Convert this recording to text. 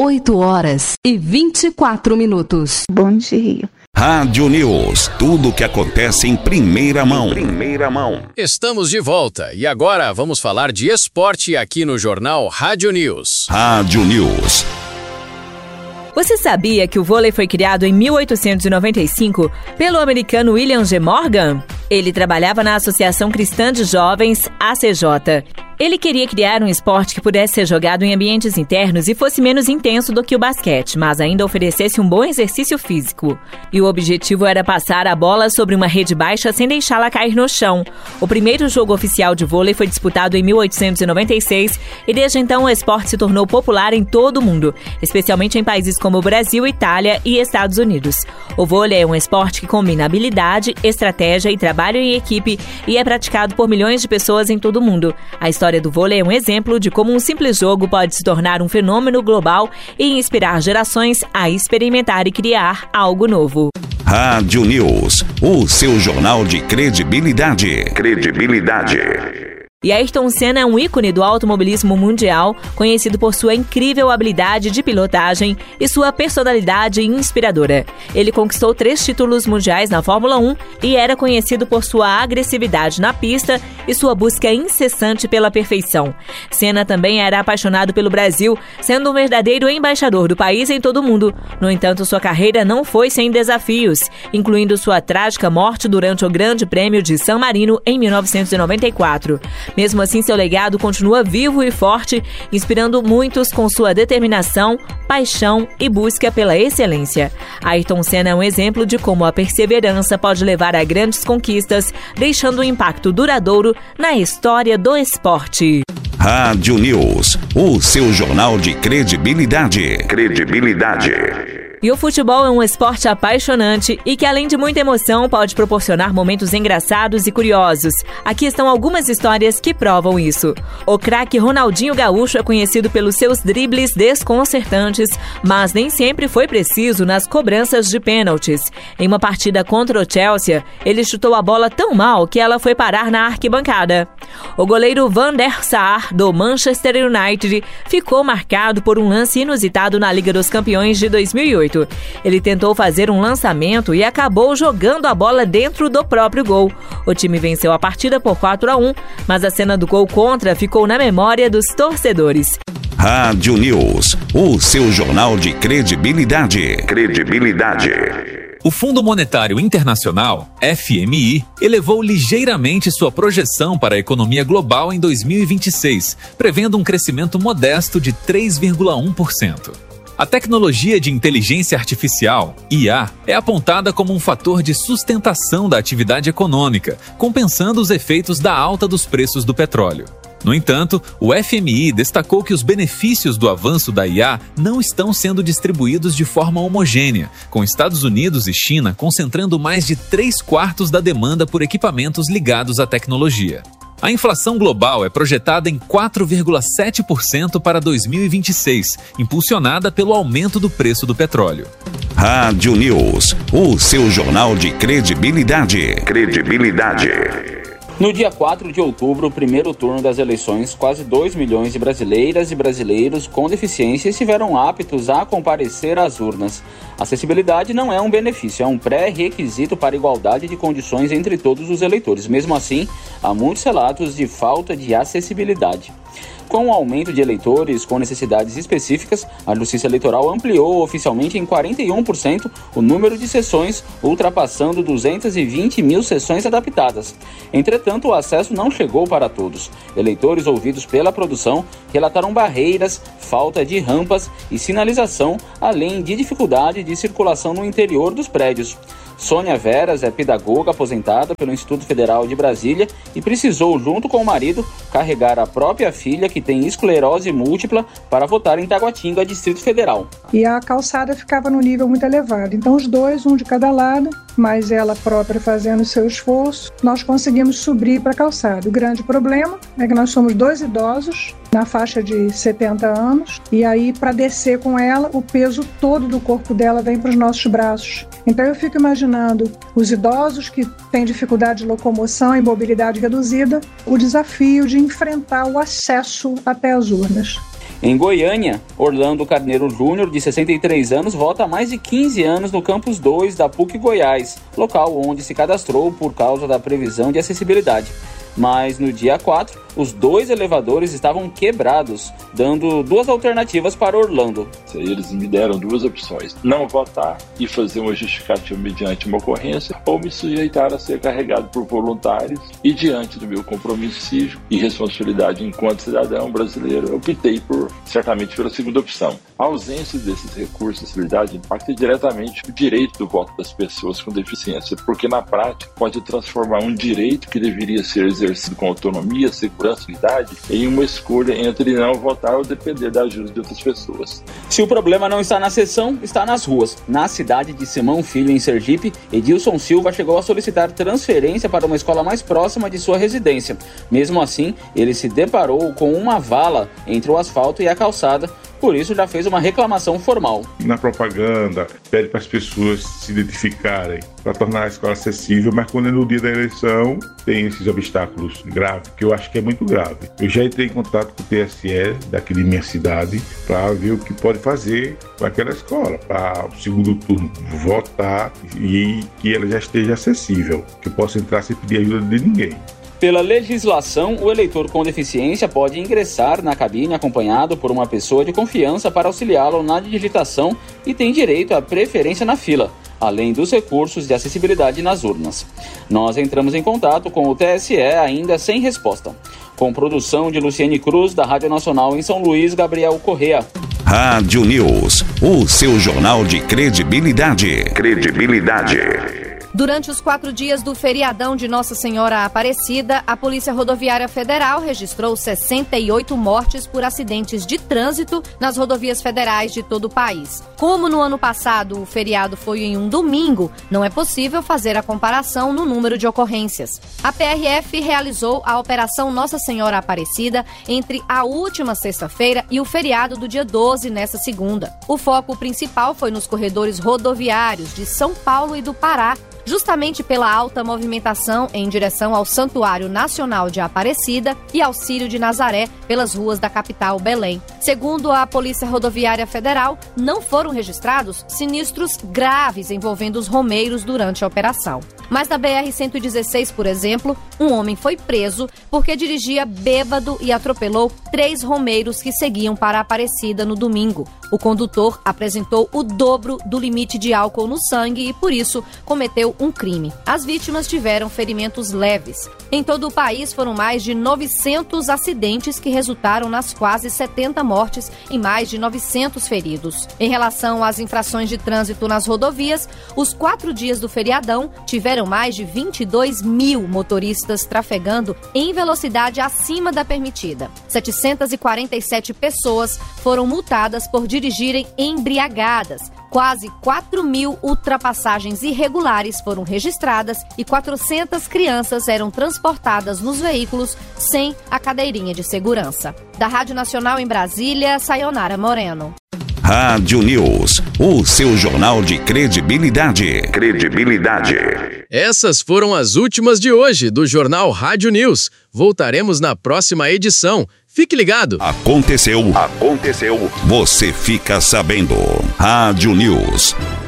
8h24. Bom dia. Rádio News, tudo o que acontece em primeira mão. Estamos de volta e agora vamos falar de esporte aqui no jornal Rádio News. Rádio News. Você sabia que o vôlei foi criado em 1895 pelo americano William G. Morgan? Ele trabalhava na Associação Cristã de Jovens, ACJ. Ele queria criar um esporte que pudesse ser jogado em ambientes internos e fosse menos intenso do que o basquete, mas ainda oferecesse um bom exercício físico. E o objetivo era passar a bola sobre uma rede baixa sem deixá-la cair no chão. O primeiro jogo oficial de vôlei foi disputado em 1896 e desde então o esporte se tornou popular em todo o mundo, especialmente em países como Brasil, Itália e Estados Unidos. O vôlei é um esporte que combina habilidade, estratégia e trabalho em equipe e é praticado por milhões de pessoas em todo o mundo. A história do vôlei é um exemplo de como um simples jogo pode se tornar um fenômeno global e inspirar gerações a experimentar e criar algo novo. Rádio News, o seu jornal de credibilidade. E Ayrton Senna é um ícone do automobilismo mundial, conhecido por sua incrível habilidade de pilotagem e sua personalidade inspiradora. Ele conquistou 3 títulos mundiais na Fórmula 1 e era conhecido por sua agressividade na pista e sua busca incessante pela perfeição. Senna também era apaixonado pelo Brasil, sendo um verdadeiro embaixador do país em todo o mundo. No entanto, sua carreira não foi sem desafios, incluindo sua trágica morte durante o Grande Prêmio de San Marino em 1994. Mesmo assim, seu legado continua vivo e forte, inspirando muitos com sua determinação, paixão e busca pela excelência. Ayrton Senna é um exemplo de como a perseverança pode levar a grandes conquistas, deixando um impacto duradouro na história do esporte. Rádio News, o seu jornal de credibilidade. E o futebol é um esporte apaixonante e que, além de muita emoção, pode proporcionar momentos engraçados e curiosos. Aqui estão algumas histórias que provam isso. O craque Ronaldinho Gaúcho é conhecido pelos seus dribles desconcertantes, mas nem sempre foi preciso nas cobranças de pênaltis. Em uma partida contra o Chelsea, ele chutou a bola tão mal que ela foi parar na arquibancada. O goleiro Van der Sar, do Manchester United, ficou marcado por um lance inusitado na Liga dos Campeões de 2008. Ele tentou fazer um lançamento e acabou jogando a bola dentro do próprio gol. O time venceu a partida por 4-1, mas a cena do gol contra ficou na memória dos torcedores. Rádio News, o seu jornal de credibilidade. O Fundo Monetário Internacional, FMI, elevou ligeiramente sua projeção para a economia global em 2026, prevendo um crescimento modesto de 3,1%. A tecnologia de inteligência artificial, IA, é apontada como um fator de sustentação da atividade econômica, compensando os efeitos da alta dos preços do petróleo. No entanto, o FMI destacou que os benefícios do avanço da IA não estão sendo distribuídos de forma homogênea, com Estados Unidos e China concentrando mais de 3/4 da demanda por equipamentos ligados à tecnologia. A inflação global é projetada em 4,7% para 2026, impulsionada pelo aumento do preço do petróleo. Rádio News, o seu jornal de credibilidade. No dia 4 de outubro, o primeiro turno das eleições, quase 2 milhões de brasileiras e brasileiros com deficiência estiveram aptos a comparecer às urnas. Acessibilidade não é um benefício, é um pré-requisito para a igualdade de condições entre todos os eleitores. Mesmo assim, há muitos relatos de falta de acessibilidade. Com o aumento de eleitores com necessidades específicas, a Justiça Eleitoral ampliou oficialmente em 41% o número de sessões, ultrapassando 220 mil sessões adaptadas. Entretanto, o acesso não chegou para todos. Eleitores ouvidos pela produção relataram barreiras, falta de rampas e sinalização, além de dificuldade de circulação no interior dos prédios. Sônia Veras é pedagoga aposentada pelo Instituto Federal de Brasília e precisou, junto com o marido, carregar a própria filha, que tem esclerose múltipla, para votar em Taguatinga, Distrito Federal. E a calçada ficava no nível muito elevado. Então os dois, um de cada lado, mas ela própria fazendo o seu esforço, nós conseguimos subir para a calçada. O grande problema é que nós somos 2 idosos, na faixa de 70 anos, e aí para descer com ela, o peso todo do corpo dela vem para os nossos braços. Então eu fico imaginando os idosos que têm dificuldade de locomoção e mobilidade reduzida, o desafio de enfrentar o acesso até as urnas. Em Goiânia, Orlando Carneiro Júnior, de 63 anos, vota há mais de 15 anos no Campus 2 da PUC Goiás, local onde se cadastrou por causa da previsão de acessibilidade. Mas no dia 4, os 2 elevadores estavam quebrados, dando 2 alternativas para Orlando. Eles me deram 2 opções: não votar e fazer uma justificativa mediante uma ocorrência, ou me sujeitar a ser carregado por voluntários. E diante do meu compromisso cívico e responsabilidade enquanto cidadão brasileiro, eu optei certamente pela segunda opção. A ausência desses recursos de acessibilidade impacta diretamente o direito do voto das pessoas com deficiência, porque na prática pode transformar um direito que deveria ser exercido com autonomia, segurança e idade em uma escolha entre não votar ou depender da ajuda de outras pessoas. Se o problema não está na sessão, está nas ruas. Na cidade de Simão Filho, em Sergipe, Edilson Silva chegou a solicitar transferência para uma escola mais próxima de sua residência. Mesmo assim, ele se deparou com uma vala entre o asfalto e a calçada. Por isso, já fez uma reclamação formal. Na propaganda, pede para as pessoas se identificarem para tornar a escola acessível, mas quando é no dia da eleição, tem esses obstáculos graves, que eu acho que é muito grave. Eu já entrei em contato com o TSE daqui de minha cidade para ver o que pode fazer com aquela escola, para o segundo turno votar e que ela já esteja acessível, que eu possa entrar sem pedir ajuda de ninguém. Pela legislação, o eleitor com deficiência pode ingressar na cabine acompanhado por uma pessoa de confiança para auxiliá-lo na digitação e tem direito à preferência na fila, além dos recursos de acessibilidade nas urnas. Nós entramos em contato com o TSE ainda sem resposta. Com produção de Luciene Cruz, da Rádio Nacional em São Luís, Gabriel Correa. Rádio News, o seu jornal de credibilidade. Durante os 4 dias do feriadão de Nossa Senhora Aparecida, a Polícia Rodoviária Federal registrou 68 mortes por acidentes de trânsito nas rodovias federais de todo o país. Como no ano passado o feriado foi em um domingo, não é possível fazer a comparação no número de ocorrências. A PRF realizou a Operação Nossa Senhora Aparecida entre a última sexta-feira e o feriado do dia 12, nesta segunda. O foco principal foi nos corredores rodoviários de São Paulo e do Pará, justamente pela alta movimentação em direção ao Santuário Nacional de Aparecida e ao Círio de Nazaré pelas ruas da capital Belém. Segundo a Polícia Rodoviária Federal, não foram registrados sinistros graves envolvendo os romeiros durante a operação. Mas na BR-116, por exemplo, um homem foi preso porque dirigia bêbado e atropelou 3 romeiros que seguiam para Aparecida no domingo. O condutor apresentou o dobro do limite de álcool no sangue e, por isso, cometeu um crime. As vítimas tiveram ferimentos leves. Em todo o país, foram mais de 900 acidentes que resultaram nas quase 70 mortes e mais de 900 feridos. Em relação às infrações de trânsito nas rodovias, os 4 dias do feriadão tiveram mais de 22 mil motoristas trafegando em velocidade acima da permitida. 747 pessoas foram multadas por dirigirem embriagadas. Quase 4 mil ultrapassagens irregulares foram registradas e 400 crianças eram transportadas nos veículos sem a cadeirinha de segurança. Da Rádio Nacional em Brasília, Sayonara Moreno. Rádio News, o seu jornal de credibilidade. Essas foram as últimas de hoje do Jornal Rádio News. Voltaremos na próxima edição. Fique ligado. Aconteceu. Você fica sabendo. Rádio News.